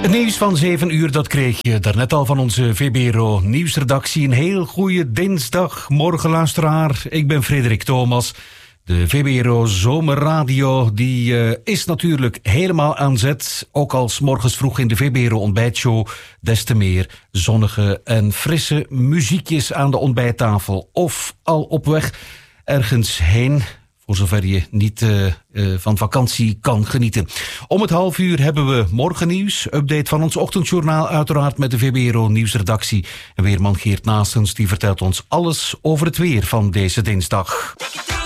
Het nieuws van 7 uur, dat kreeg je daarnet al van onze VBRO nieuwsredactie. Een heel goede dinsdagmorgen, luisteraar. Ik ben Frederik Thomas. De VBRO Zomerradio die is natuurlijk helemaal aan zet. Ook als morgens vroeg in de VBRO ontbijtshow des te meer zonnige en frisse muziekjes aan de ontbijttafel. Of al op weg ergens heen, voor zover je niet van vakantie kan genieten. Om het 12:30 hebben we morgennieuws. Update van ons ochtendjournaal uiteraard met de VBRO nieuwsredactie. En weerman Geert Naastens die vertelt ons alles over het weer van deze dinsdag.